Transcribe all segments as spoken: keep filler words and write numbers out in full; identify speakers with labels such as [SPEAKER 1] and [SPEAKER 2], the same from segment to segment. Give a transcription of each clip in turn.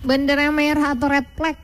[SPEAKER 1] bendera merah atau red flag.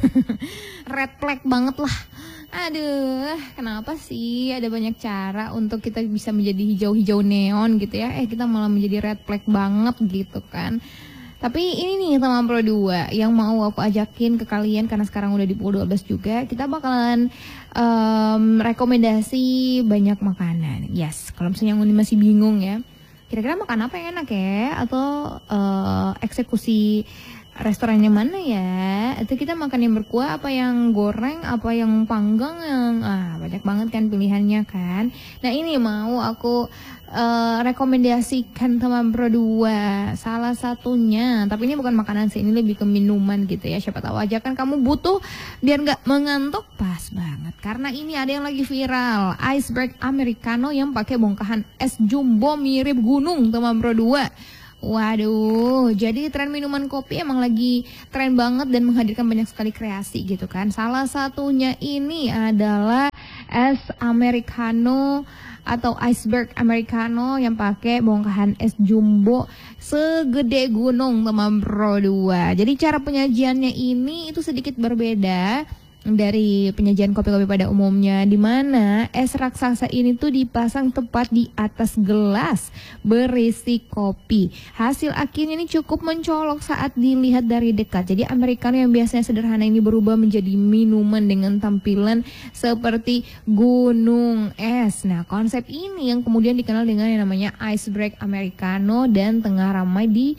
[SPEAKER 1] Red flag banget lah. Aduh, kenapa sih ada banyak cara untuk kita bisa menjadi hijau-hijau neon gitu ya. Eh kita malah menjadi red flag banget gitu kan. Tapi ini nih teman Pro dua yang mau aku ajakin ke kalian karena sekarang udah di pukul dua belas juga. Kita bakalan um, rekomendasi banyak makanan. Yes, kalau misalnya yang masih bingung ya, kira-kira makan apa yang enak ya? Atau uh, eksekusi restorannya mana ya? Atau kita makan yang berkuah, apa yang goreng, apa yang panggang, yang ah banyak banget kan pilihannya kan. Nah ini mau aku uh, rekomendasikan teman Pro dua salah satunya, tapi ini bukan makanan sih, ini lebih ke minuman gitu ya. Siapa tahu aja kan kamu butuh biar nggak mengantuk, pas banget. Karena ini ada yang lagi viral, iceberg americano yang pakai bongkahan es jumbo mirip gunung teman Pro dua. Waduh, jadi tren minuman kopi emang lagi tren banget dan menghadirkan banyak sekali kreasi gitu kan. Salah satunya ini adalah es americano atau iceberg americano yang pakai bongkahan es jumbo segede gunung teman Pro dua. Jadi cara penyajiannya ini itu sedikit berbeda dari penyajian kopi-kopi pada umumnya, di mana es raksasa ini tuh dipasang tepat di atas gelas berisi kopi. Hasil akhirnya ini cukup mencolok saat dilihat dari dekat. Jadi americano yang biasanya sederhana ini berubah menjadi minuman dengan tampilan seperti gunung es. Nah, konsep ini yang kemudian dikenal dengan yang namanya iceberg americano dan tengah ramai di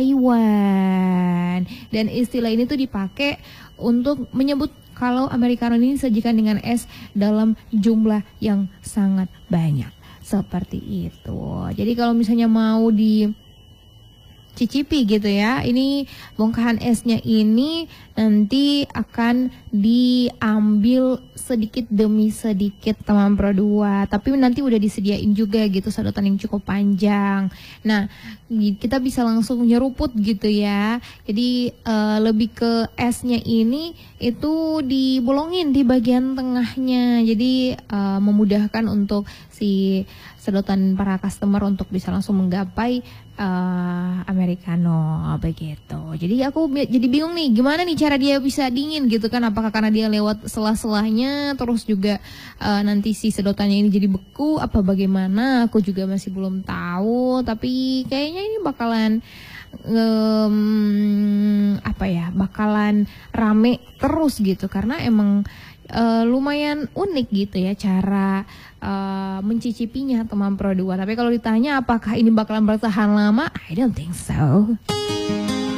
[SPEAKER 1] Taiwan. Dan istilah ini tuh dipakai untuk menyebut kalau americano ini disajikan dengan es dalam jumlah yang sangat banyak. Seperti itu. Jadi kalau misalnya mau dicicipi gitu ya, ini bongkahan esnya ini nanti akan diambil sedikit demi sedikit teman Pro dua, tapi nanti udah disediain juga gitu sedotan yang cukup panjang. Nah, kita bisa langsung nyeruput gitu ya. Jadi uh, lebih ke esnya ini itu dibolongin di bagian tengahnya. Jadi uh, memudahkan untuk si sedotan para customer untuk bisa langsung menggapai uh, americano begitu. Jadi aku jadi bingung nih, gimana nih cara dia bisa dingin gitu kan? Apakah karena dia lewat selah-selahnya, terus juga uh, nanti si sedotannya ini jadi beku, apa bagaimana? Aku juga masih belum tahu. Tapi kayaknya ini bakalan um, apa ya? Bakalan rame terus gitu karena emang uh, lumayan unik gitu ya cara uh, mencicipinya teman Pro dua. Tapi kalau ditanya apakah ini bakalan bertahan lama, I don't think so.